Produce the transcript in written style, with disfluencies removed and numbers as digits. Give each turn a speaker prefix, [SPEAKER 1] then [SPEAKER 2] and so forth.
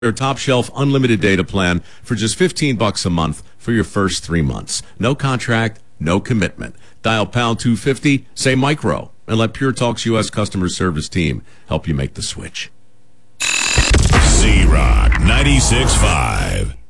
[SPEAKER 1] their top shelf unlimited data plan for just $15 a month for your first 3 months. No contract, no commitment. Dial pound 250, say micro, and let Pure Talk's U.S. customer service team help you make the switch.
[SPEAKER 2] Z-Rock 96.5.